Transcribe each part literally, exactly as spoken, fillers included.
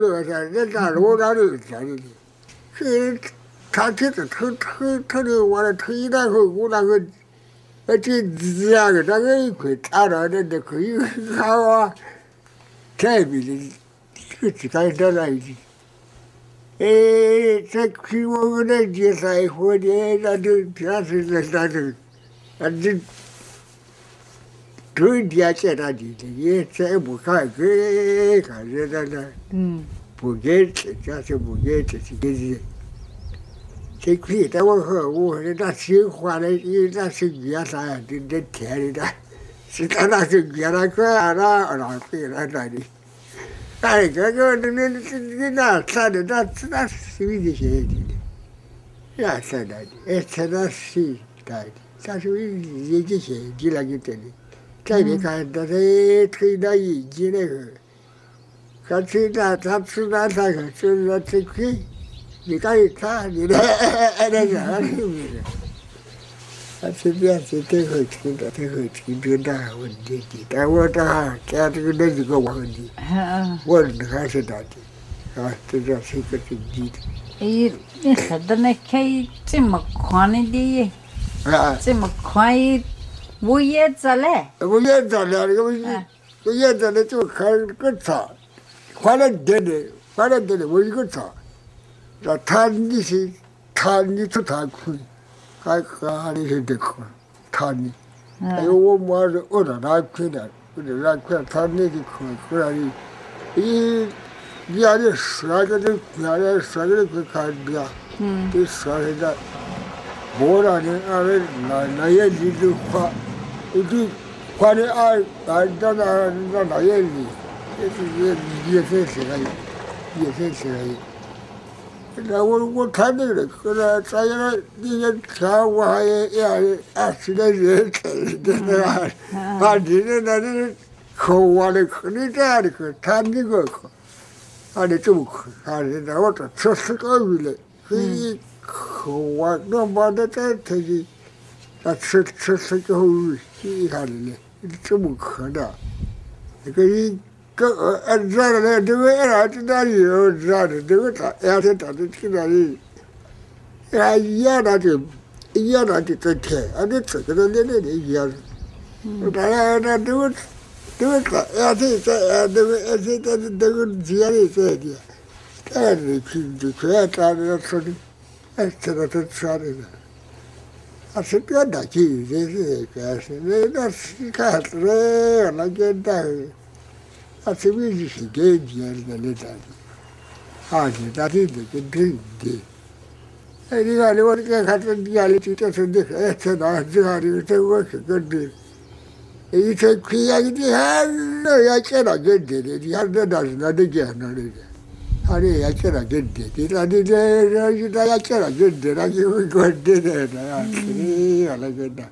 这个人家罗家的家里，是他这个他他他的我的推那个我那个，呃这这样的那个一块打到的那可以好啊，这边的这个只干这来的，哎，这去我们那接晒活的，那就那是那那是，那这。对dia这那的，也这不看给看着那那，嗯，不给吃，这是不给吃，是给是。这可以，但我和我那新花的，那是月啥，这这天的，是他那是月那个那那对那那的，哎，这个那那那那啥的，那那是为这些的，那啥的，哎，这那是的，那是为这些的那个的。这边看，他是推那一级那个，他推那他吃那那个，吃那吃亏，你看他你那那那啥是不是？他这边是最后吃的，最后吃的那问题的，但我这还这这个那几个问题，我还是那的，啊，这这是个经济的。 哎，你说的那开这么宽的的，啊，这么宽的。我也做嘞， 我也做了，这个我也做了，就看个茶，花了点的，花了点的，我一个茶，那他你是他你出他亏，还还你是得亏，他你，还有我妈是我让他亏的，我让他亏，他你的亏，亏了你，一你要是说个这，要是说个这看别，嗯，你说是这，我让你俺们那那也你就花。就花的啊啊，那那那那也里，也是也也是吃了，也是吃了。那我我看那个，可能咱那那个天我还也也吃点热菜的那，啊，你那那那口啊的口，你这样的口，他那个口，啊，你这么口，啊，那我这吃四个月了，可以口啊，那把那这这些。那吃吃吃之后，一下子呢，这么可能，这个一个呃热了这个二这那里有热的，这个他二天他就去那里，啊一样的就一样的就这天，啊这这个那那那一样，当然那这个这个他二天这这个二天这这个节的这的，这里去就全干的吃的，哎吃的都吃的了。啊，是别的去，这是个是那那是看是那个的，啊，这边是给钱的那种，啊，是那是这个挺的。哎，你看，我这个看这家里就就是那个，哎，这那这下这个这我是个的，一天亏呀，一天那要见到个的的，你看这那是那的见那的。他这也见了人的，他这这这他也见了人的，他就会过的的那样，哎呀，那个的。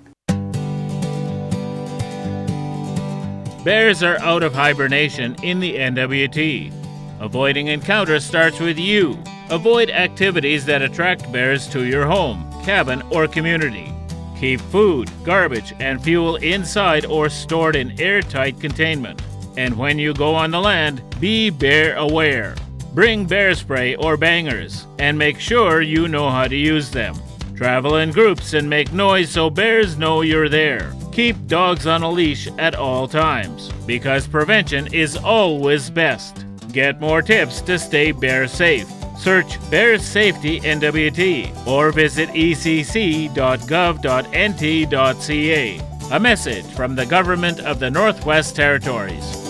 Bears are out of hibernation in the N W T. Avoiding encounters starts with you. Avoid activities that attract bears to your home, cabin, or community. Keep food, garbage, and fuel inside or stored in airtight containment. And when you go on the land, be bear aware. Bring bear spray or bangers, and make sure you know how to use them. Travel in groups and make noise so bears know you're there. Keep dogs on a leash at all times, because prevention is always best. Get more tips to stay bear safe. Search Bears Safety N W T or visit e c c dot gov dot n t dot c a. A message from the Government of the Northwest Territories.